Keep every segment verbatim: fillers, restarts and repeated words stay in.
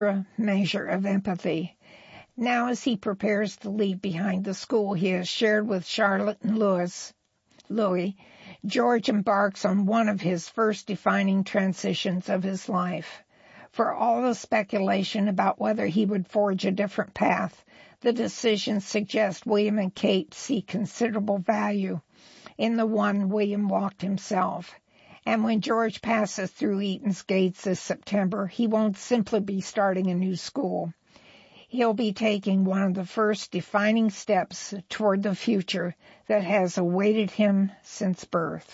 a measure of empathy. Now, as he prepares to leave behind the school he has shared with Charlotte and Louis, Louis, George embarks on one of his first defining transitions of his life. For all the speculation about whether he would forge a different path, the decisions suggest William and Kate see considerable value in the one William walked himself. And when George passes through Eton's gates this September, he won't simply be starting a new school. He'll be taking one of the first defining steps toward the future that has awaited him since birth.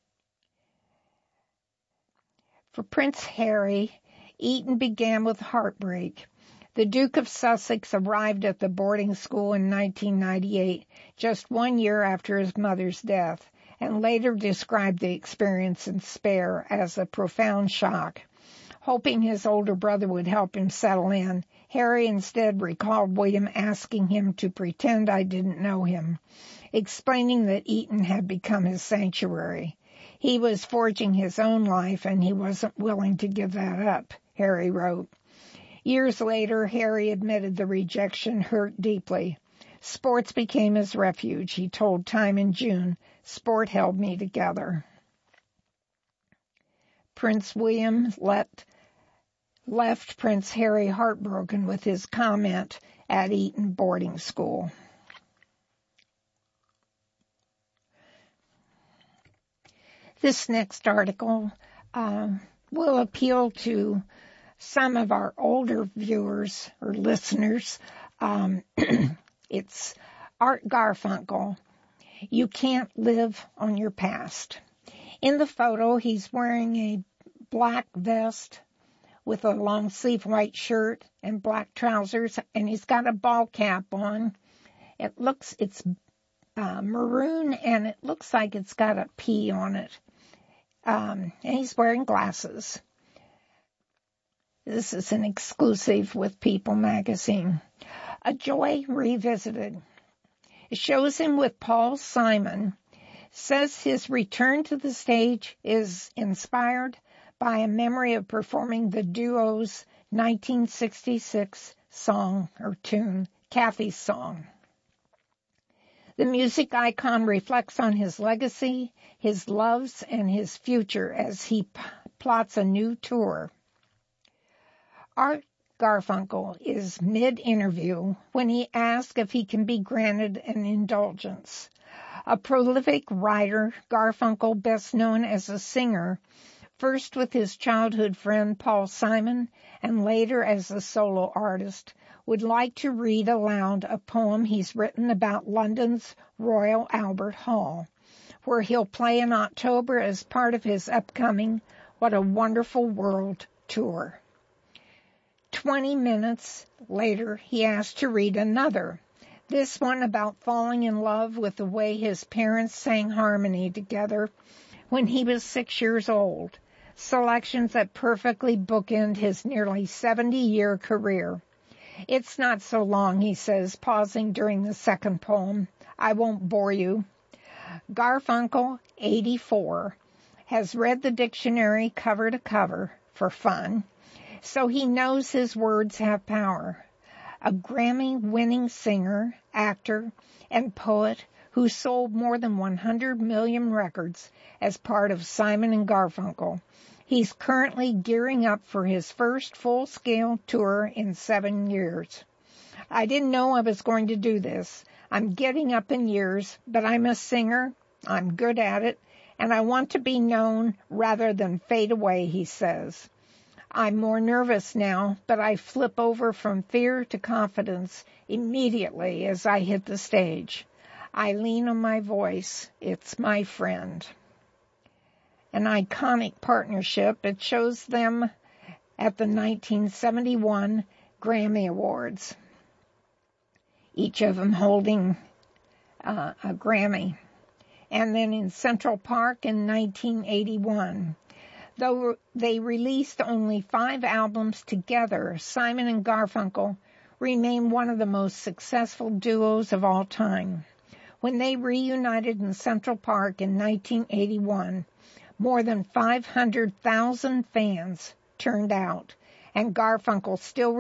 For Prince Harry, Eton began with heartbreak. The Duke of Sussex arrived at the boarding school in nineteen ninety-eight, just one year after his mother's death, and later described the experience in despair as a profound shock. Hoping his older brother would help him settle in, Harry instead recalled William asking him to pretend I didn't know him, explaining that Eton had become his sanctuary. He was forging his own life, and he wasn't willing to give that up, Harry wrote. Years later, Harry admitted the rejection hurt deeply. Sports became his refuge, he told Time in June. Sport held me together. Prince William let, left Prince Harry heartbroken with his comment at Eton boarding school. This next article uh, will appeal to some of our older viewers or listeners. Um, it's Art Garfunkel. You can't live on your past. In the photo, he's wearing a black vest with a long-sleeve white shirt and black trousers, and he's got a ball cap on. It looks, it's uh, maroon, and it looks like it's got a P on it. Um, and he's wearing glasses. This is an exclusive with People magazine. A Joy Revisited. It shows him with Paul Simon. Says his return to the stage is inspired by a memory of performing the duo's nineteen sixty-six song or tune, Kathy's Song. The music icon reflects on his legacy, his loves, and his future as he p- plots a new tour. Art Garfunkel is mid-interview when he asks if he can be granted an indulgence. A prolific writer, Garfunkel, best known as a singer, first with his childhood friend Paul Simon and later as a solo artist, would like to read aloud a poem he's written about London's Royal Albert Hall, where he'll play in October as part of his upcoming What a Wonderful World tour. Twenty minutes later, he asked to read another, this one about falling in love with the way his parents sang harmony together when he was six years old, selections that perfectly bookend his nearly seventy-year career. It's not so long, he says, pausing during the second poem. I won't bore you. Garfunkel, eighty-four, has read the dictionary cover to cover for fun, so he knows his words have power. A Grammy-winning singer, actor, and poet who sold more than one hundred million records as part of Simon and Garfunkel. He's currently gearing up for his first full-scale tour in seven years. I didn't know I was going to do this. I'm getting up in years, but I'm a singer, I'm good at it, and I want to be known rather than fade away, he says. I'm more nervous now, but I flip over from fear to confidence immediately as I hit the stage. I lean on my voice. It's my friend. An iconic partnership. It shows them at the nineteen seventy-one Grammy Awards, each of them holding uh, a Grammy. And then in Central Park in nineteen eighty-one. Though they released only five albums together, Simon and Garfunkel remain one of the most successful duos of all time. When they reunited in Central Park in nineteen eighty-one, more than five hundred thousand fans turned out, and Garfunkel still